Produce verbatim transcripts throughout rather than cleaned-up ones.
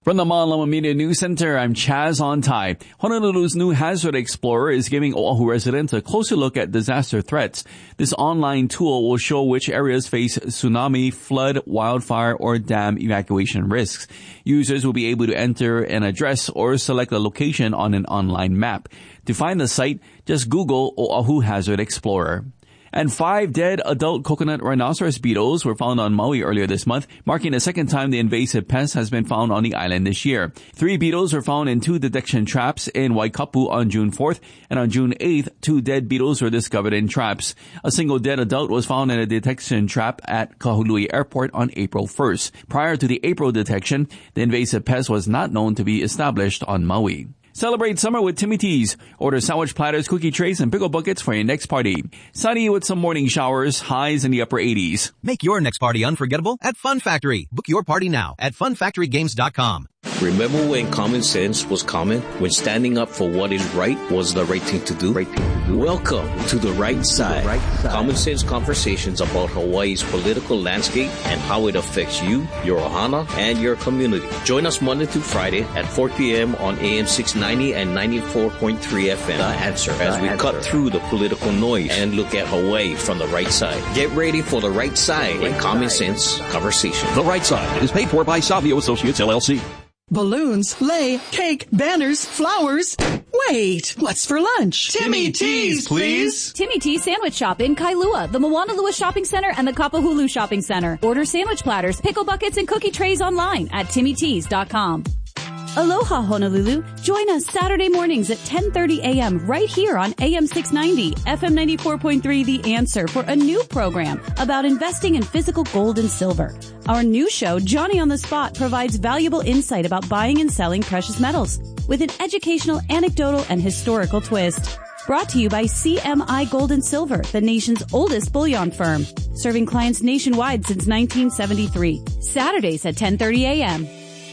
From the Malama Media News Center, I'm Chaz Ontai. Honolulu's new Hazard Explorer is giving Oahu residents a closer look at disaster threats. This online tool will show which areas face tsunami, flood, wildfire, or dam evacuation risks. Users will be able to enter an address or select a location on an online map. To find the site, just Google Oahu Hazard Explorer. And five dead adult coconut rhinoceros beetles were found on Maui earlier this month, marking the second time the invasive pest has been found on the island this year. Three beetles were found in two detection traps in Waikapu on June fourth, and on June eighth, two dead beetles were discovered in traps. A single dead adult was found in a detection trap at Kahului Airport on April first. Prior to the April detection, the invasive pest was not known to be established on Maui. Celebrate summer with Timmy T's. Order sandwich platters, cookie trays, and pickle buckets for your next party. Sunny with some morning showers, highs in the upper eighties. Make your next party unforgettable at Fun Factory. Book your party now at fun factory games dot com. Remember when common sense was common? When standing up for what is right was the right thing to do? Right thing to do. Welcome to The Right Side. The right side. Common sense conversations about Hawaii's political landscape and how it affects you, your ohana, and your community. Join us Monday through Friday at four p.m. on A M six ninety and ninety-four point three F M. The Answer. As the we answer. Cut through the political noise and look at Hawaii from the right side. Get ready for The Right Side right and Common side. Sense conversation. The Right Side is paid for by Savio Associates, L L C. Balloons, sleigh, cake, banners, flowers. Wait, what's for lunch? Timmy T's, please. Timmy T's Sandwich Shop in Kailua, the Moanalua Shopping Center, and the Kapahulu Shopping Center. Order sandwich platters, pickle buckets, and cookie trays online at timmy teas dot com. Aloha, Honolulu. Join us Saturday mornings at ten thirty a.m. right here on A M six ninety, F M ninety-four point three The Answer for a new program about investing in physical gold and silver. Our new show, Johnny on the Spot, provides valuable insight about buying and selling precious metals with an educational, anecdotal, and historical twist. Brought to you by C M I Gold and Silver, the nation's oldest bullion firm, serving clients nationwide since nineteen seventy-three. Saturdays at ten thirty a.m.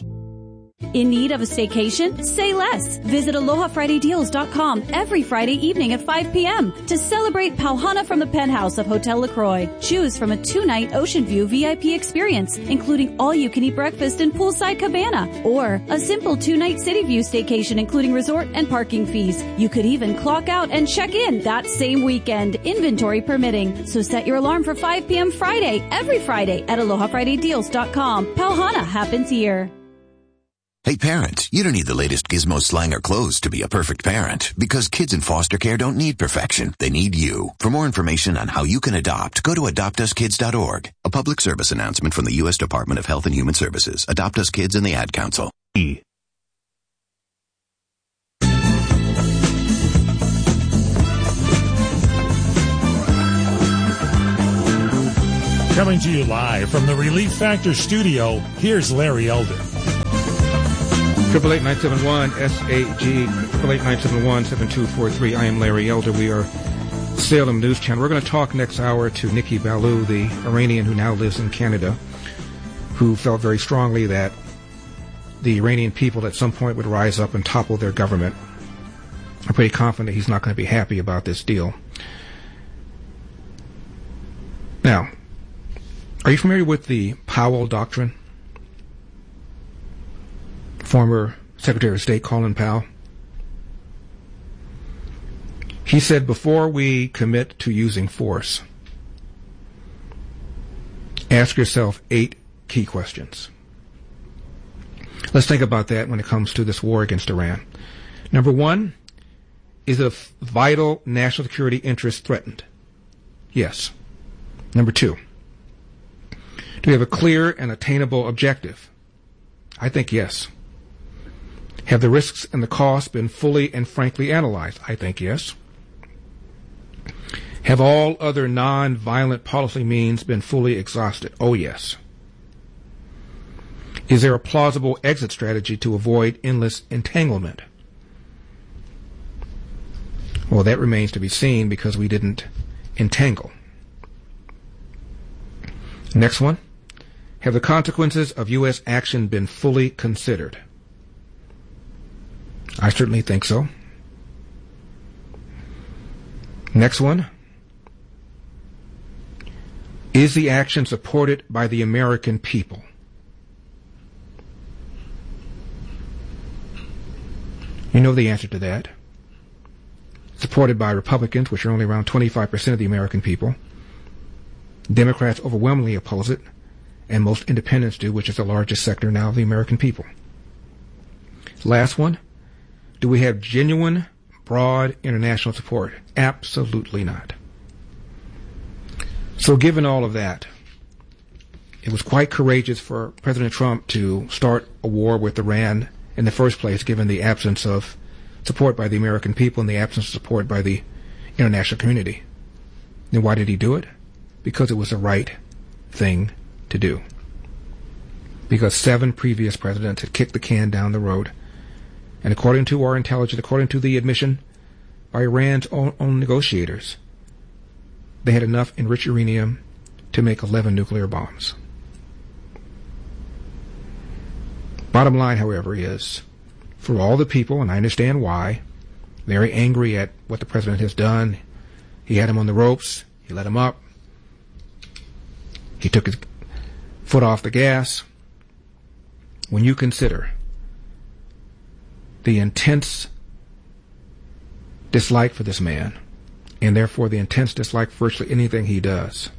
In need of a staycation? Say less. Visit aloha friday deals dot com every Friday evening at five p.m. to celebrate Pauhana from the penthouse of Hotel LaCroix. Choose from a two-night Ocean View V I P experience, including all-you-can-eat breakfast and poolside cabana, or a simple two-night City View staycation, including resort and parking fees. You could even clock out and check in that same weekend, inventory permitting. So set your alarm for five p.m. Friday, every Friday at aloha friday deals dot com. Pauhana happens here. Hey parents, you don't need the latest gizmo, slang, or clothes to be a perfect parent, because kids in foster care don't need perfection. They need you. For more information on how you can adopt, go to adopt us kids dot org. A public service announcement from the U S Department of Health and Human Services, Adopt Us Kids, and the Ad Council. E. Coming to you live from the Relief Factor studio, here's Larry Elder. Triple eight nine seven one S A G. Triple eight nine seven one seven two four three. I am Larry Elder. We are Salem News Channel. We're going to talk next hour to Nikki Ballou, the Iranian who now lives in Canada, who felt very strongly that the Iranian people at some point would rise up and topple their government. I'm pretty confident he's not going to be happy about this deal. Now, are you familiar with the Powell Doctrine? Former Secretary of State Colin Powell. He said, before we commit to using force, ask yourself eight key questions. Let's think about that when it comes to this war against Iran. Number one, is a vital national security interest threatened? Yes. Number two, do we have a clear and attainable objective? I think yes. Have the risks and the costs been fully and frankly analyzed? I think yes. Have all other non-violent policy means been fully exhausted? Oh, yes. Is there a plausible exit strategy to avoid endless entanglement? Well, that remains to be seen because we didn't entangle. Next one. Have the consequences of U S action been fully considered? I certainly think so. Next one. Is the action supported by the American people? You know the answer to that. Supported by Republicans, which are only around twenty-five percent of the American people. Democrats overwhelmingly oppose it, and most independents do, which is the largest sector now of the American people. Last one. Do we have genuine, broad international support? Absolutely not. So given all of that, it was quite courageous for President Trump to start a war with Iran in the first place, given the absence of support by the American people and the absence of support by the international community. Then why did he do it? Because it was the right thing to do. Because seven previous presidents had kicked the can down the road. And according to our intelligence, according to the admission by Iran's own, own negotiators, they had enough enriched uranium to make eleven nuclear bombs. Bottom line, however, is for all the people, and I understand why, very angry at what the president has done. He had him on the ropes. He let him up. He took his foot off the gas. When you consider the intense dislike for this man, and therefore the intense dislike for virtually anything he does,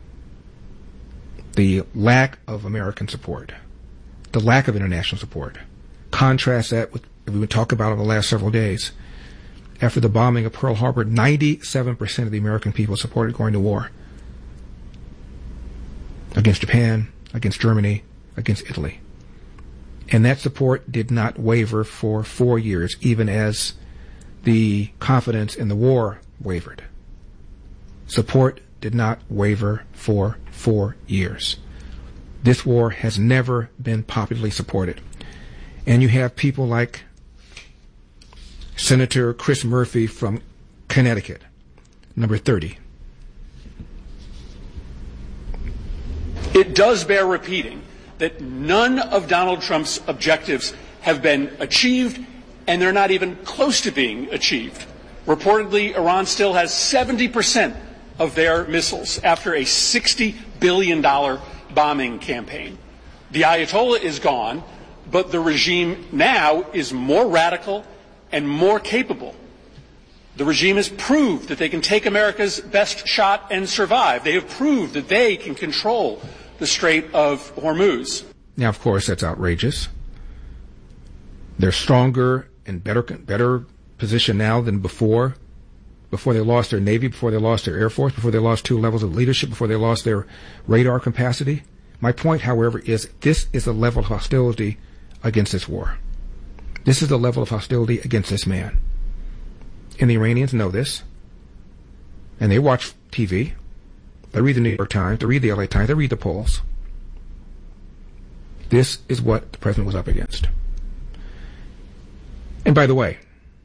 the lack of American support, the lack of international support, contrast that with what we've talked about over the last several days. After the bombing of Pearl Harbor, ninety-seven percent of the American people supported going to war against Japan, against Germany, against Italy. And that support did not waver for four years, even as the confidence in the war wavered. Support did not waver for four years. This war has never been popularly supported. And you have people like Senator Chris Murphy from Connecticut, number thirty. It does bear repeating that none of Donald Trump's objectives have been achieved, and they're not even close to being achieved. Reportedly, Iran still has seventy percent of their missiles after a sixty billion dollars bombing campaign. The Ayatollah is gone, but the regime now is more radical and more capable. The regime has proved that they can take America's best shot and survive. They have proved that they can control the Strait of Hormuz. Now, of course, that's outrageous. They're stronger and better better positioned now than before. Before they lost their Navy, before they lost their Air Force, before they lost two levels of leadership, before they lost their radar capacity. My point, however, is this is the level of hostility against this war. This is the level of hostility against this man. And the Iranians know this. And they watch T V. They read the New York Times. They read the L A Times. They read the polls. This is what the president was up against. And by the way,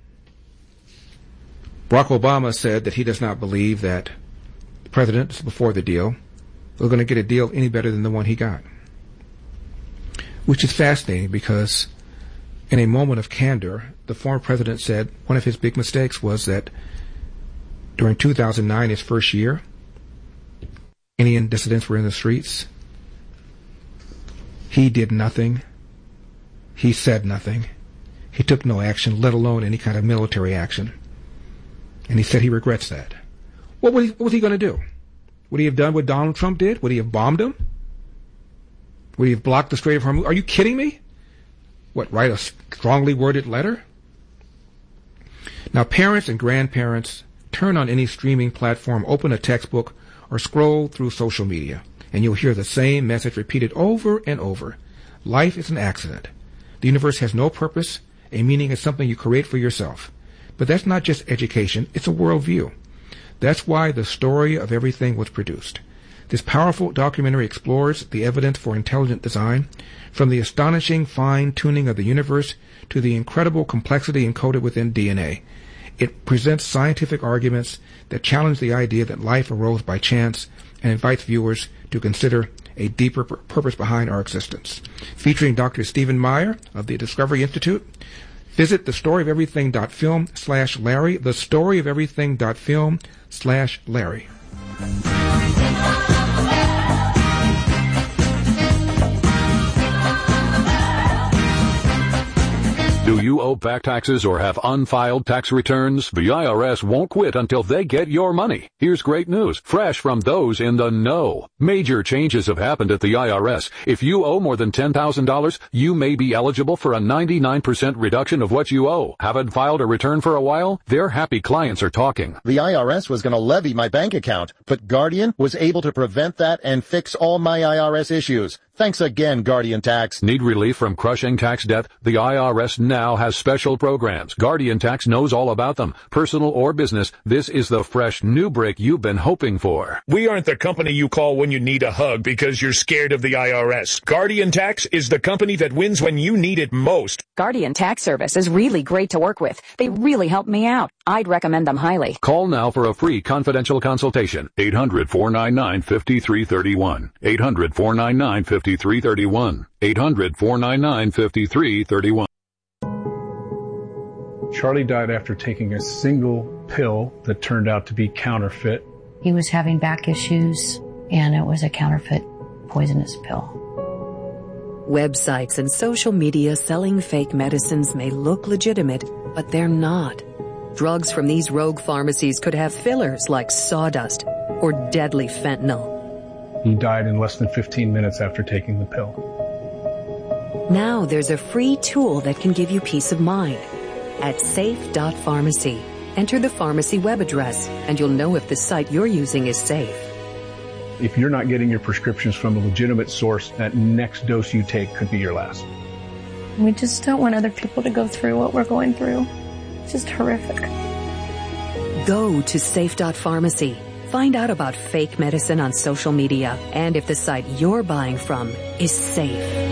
Barack Obama said that he does not believe that the president, before the deal, was going to get a deal any better than the one he got. Which is fascinating because in a moment of candor, the former president said one of his big mistakes was that during two thousand nine, his first year, Indian dissidents were in the streets. He did nothing. He said nothing. He took no action, let alone any kind of military action. And he said he regrets that. What was he, what was he going to do? Would he have done what Donald Trump did? Would he have bombed him? Would he have blocked the Strait of Hormuz? Are you kidding me? What, write a strongly worded letter? Now, parents and grandparents, turn on any streaming platform, open a textbook, or scroll through social media, and you'll hear the same message repeated over and over. Life is an accident. The universe has no purpose. A meaning is something you create for yourself. But that's not just education, it's a worldview. That's why The Story of Everything was produced. This powerful documentary explores the evidence for intelligent design, from the astonishing fine-tuning of the universe to the incredible complexity encoded within D N A. It presents scientific arguments that challenge the idea that life arose by chance and invites viewers to consider a deeper pur- purpose behind our existence. Featuring Doctor Stephen Meyer of the Discovery Institute. Visit thestoryoferything.film slash Larry, thestoryoferything.film slash Larry. Do you owe back taxes or have unfiled tax returns? The I R S won't quit until they get your money. Here's great news, fresh from those in the know. Major changes have happened at the I R S. If you owe more than ten thousand dollars, you may be eligible for a ninety-nine percent reduction of what you owe. Haven't filed a return for a while? Their happy clients are talking. The I R S was going to levy my bank account, but Guardian was able to prevent that and fix all my I R S issues. Thanks again, Guardian Tax. Need relief from crushing tax debt? The I R S now has special programs. Guardian Tax knows all about them. Personal or business, this is the fresh new break you've been hoping for. We aren't the company you call when you need a hug because you're scared of the I R S. Guardian Tax is the company that wins when you need it most. Guardian Tax Service is really great to work with. They really helped me out. I'd recommend them highly. Call now for a free confidential consultation. eight hundred, four nine nine, five three three one. eight hundred, four nine nine, five three three one. eight hundred, four nine nine, five three three one. Charlie died after taking a single pill that turned out to be counterfeit. He was having back issues, and it was a counterfeit poisonous pill. Websites and social media selling fake medicines may look legitimate, but they're not. Drugs from these rogue pharmacies could have fillers like sawdust or deadly fentanyl. He died in less than fifteen minutes after taking the pill. Now there's a free tool that can give you peace of mind. At safe dot pharmacy, enter the pharmacy web address, and you'll know if the site you're using is safe. If you're not getting your prescriptions from a legitimate source, that next dose you take could be your last. We just don't want other people to go through what we're going through. It's just horrific. Go to safe dot pharmacy. Find out about fake medicine on social media and if the site you're buying from is safe.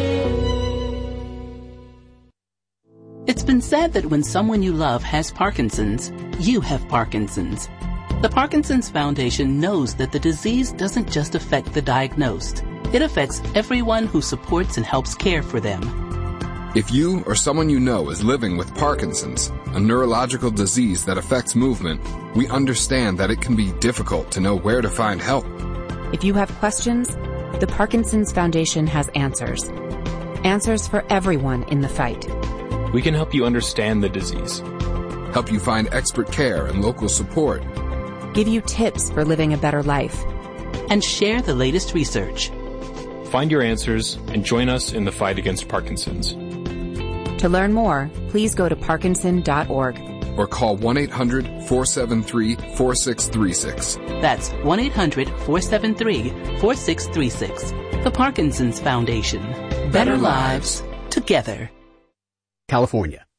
It's been said that when someone you love has Parkinson's, you have Parkinson's. The Parkinson's Foundation knows that the disease doesn't just affect the diagnosed. It affects everyone who supports and helps care for them. If you or someone you know is living with Parkinson's, a neurological disease that affects movement, we understand that it can be difficult to know where to find help. If you have questions, the Parkinson's Foundation has answers. Answers for everyone in the fight. We can help you understand the disease. Help you find expert care and local support. Give you tips for living a better life. And share the latest research. Find your answers and join us in the fight against Parkinson's. To learn more, please go to parkinson dot org. Or call one eight hundred, four seven three, four six three six. That's one eight hundred, four seven three, four six three six. The Parkinson's Foundation. Better, Better lives together. California.